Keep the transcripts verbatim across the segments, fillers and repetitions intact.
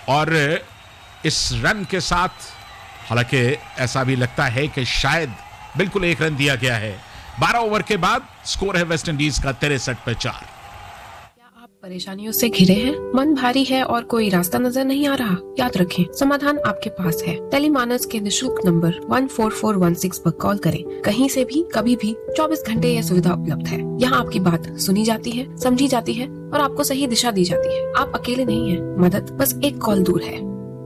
और इस रन के साथ हालांकि ऐसा भी लगता है कि शायद बिल्कुल एक रन दिया गया है। बारह ओवर के बाद स्कोर है वेस्ट इंडीज का तिरसठ पे चार। क्या आप परेशानियों से घिरे हैं, मन भारी है और कोई रास्ता नजर नहीं आ रहा? याद रखें, समाधान आपके पास है। टेलीमानस के निशुल्क number one four four one six पर कॉल करें। कहीं से भी कभी भी चौबीस घंटे यह सुविधा उपलब्ध है। यहाँ आपकी बात सुनी जाती है, समझी जाती है और आपको सही दिशा दी जाती है। आप अकेले नहीं हैं, मदद बस एक कॉल दूर है।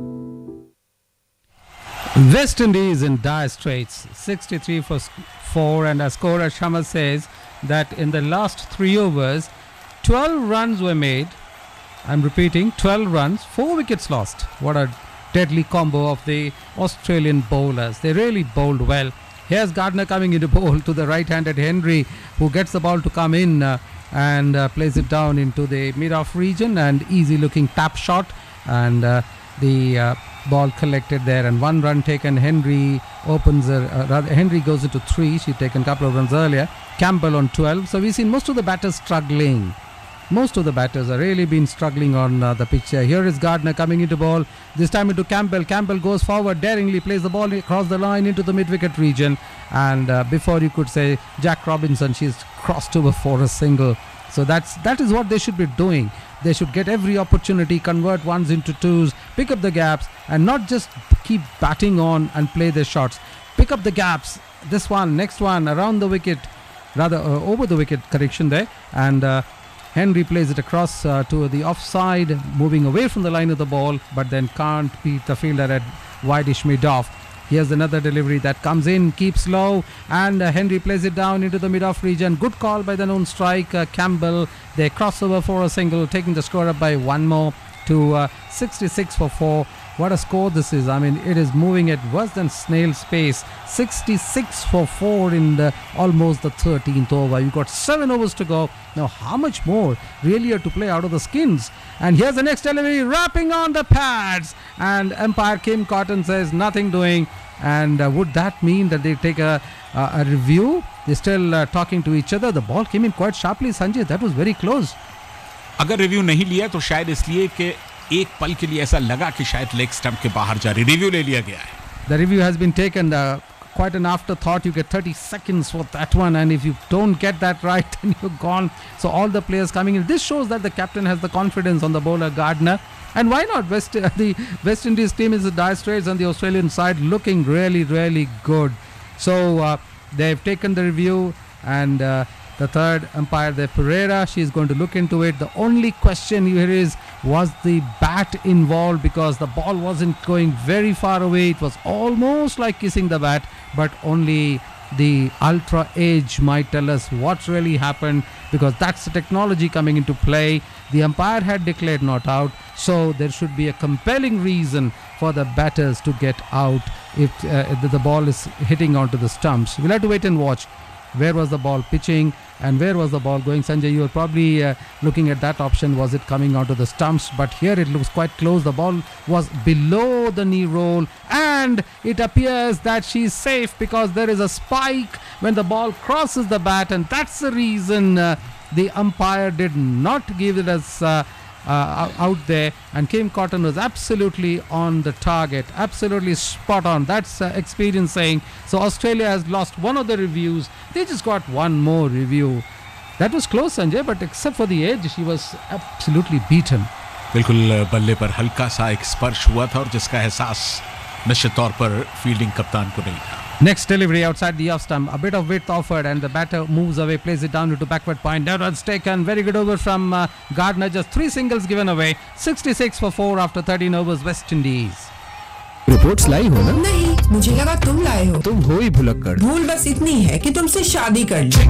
West Indies in dire straits, sixty-three for four, and our scorer Shamal says that in the last three overs, twelve runs were made. I'm repeating, twelve runs, four wickets lost. What a deadly combo of the Australian bowlers. They really bowled well. Here's Gardner coming into bowl to the right-handed Henry, who gets the ball to come in uh, and uh, plays it down into the mid-off region, and easy-looking tap shot, and uh, the uh, ball collected there, and one run taken. Henry opens uh, uh, rather Henry goes into three. She'd taken a couple of runs earlier. Campbell on twelve. So we've seen most of the batters struggling. Most of the batters have really been struggling on uh, the pitch here. Here is Gardner coming into ball, this time into Campbell. Campbell goes forward, daringly plays the ball across the line into the mid-wicket region, and uh, before you could say Jack Robinson, she's crossed over for a single. So that's that is what they should be doing. They should get every opportunity, convert ones into twos, pick up the gaps, and not just keep batting on and play their shots. Pick up the gaps. This one, next one, around the wicket, rather uh, over the wicket, correction there. And uh, Henry plays it across uh, to the offside, moving away from the line of the ball, but then can't beat the fielder at wideish mid-off. Here's another delivery that comes in, keeps low, and uh, Henry plays it down into the mid-off region. Good call by the known strike, uh, Campbell. They cross over for a single, taking the score up by one more to uh, sixty-six for four. What a score this is. I mean, it is moving at worse than snail's pace. sixty-six for four in the, almost the thirteenth over. You've got seven overs to go. Now, how much more really are to play out of the skins? And here's the next delivery, wrapping on the pads. And umpire Kim Cotton says nothing doing. And uh, would that mean that they take a, a, a review? They're still uh, talking to each other. The ball came in quite sharply, Sanjay. That was very close. अगर review नहीं लिया तो शायद इसलिए कि एक पल के लिए ऐसा लगा कि शायद लेग स्टंप के बाहर जा रही। रिव्यू ले लिया गया है। The review has been taken. Uh, quite an afterthought. You get thirty seconds for that one, and if you don't get that right, then you're gone. So all the players coming in. This shows that the captain has the confidence on the bowler Gardner. And why not? West uh, the West Indies team is the dire straits, and the Australian side looking really, really good. So uh, they've taken the review, and uh, the third umpire, the Pereira, she's going to look into it. The only question here is, was the bat involved? Because the ball wasn't going very far away. It was almost like kissing the bat, but only the ultra edge might tell us what really happened, because that's the technology coming into play. The umpire had declared not out, so there should be a compelling reason for the batters to get out if uh, the ball is hitting onto the stumps. We'll have to wait and watch. Where was the ball pitching and where was the ball going? Sanjay, you were probably uh, looking at that option. Was it coming onto the stumps? But here it looks quite close. The ball was below the knee roll, and it appears that she's safe because there is a spike when the ball crosses the bat, and that's the reason uh, the umpire did not give it as uh, uh, out there. And Kim Cotton was absolutely on the target, absolutely spot on. That's uh, experience saying. So Australia has lost one of the reviews. They just got one more review. That was close, Sanjay, but except for the edge, she was absolutely beaten. बिल्कुल बल्ले पर हल्का सा एक स्पर्श हुआ था और जिसका एहसास निश्चित तौर पर फील्डिंग कप्तान को नहीं था. Next delivery outside the off stump, a bit of width offered, and the batter moves away, plays it down into backward point. No runs taken. Very good over from uh, Gardner. Just three singles given away. sixty-six for four after thirteen overs. West Indies. Reports लाई हो ना? नहीं, मुझे लगा तुम लाए हो. तुम हो ही भुलक्कड़. भूल बस इतनी है कि तुमसे शादी कर ली.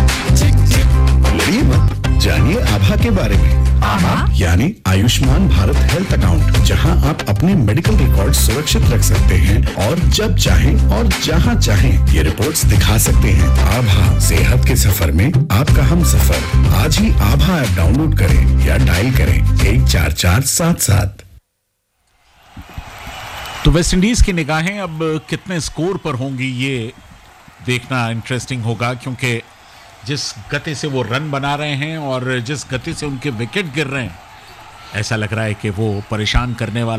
लड़िए मत, जानिए आभा के बारे में. आभा यानी आयुष्मान भारत हेल्थ अकाउंट, जहां आप अपने मेडिकल रिकॉर्ड सुरक्षित रख सकते हैं और जब चाहें और जहां चाहें ये रिपोर्ट्स दिखा सकते हैं. आभा, सेहत के सफर में आपका हम सफर. आज ही आभा ऐप डाउनलोड करें या डायल करें एक चार चार सात सात. तो वेस्ट इंडीज की निगाहें अब कितने स्कोर पर होंगी ये देखना इंटरेस्टिंग होगा, क्योंकि जिस गति से वो रन बना रहे हैं और जिस गति से उनके विकेट गिर रहे हैं, ऐसा लग रहा है कि वो परेशान करने वाला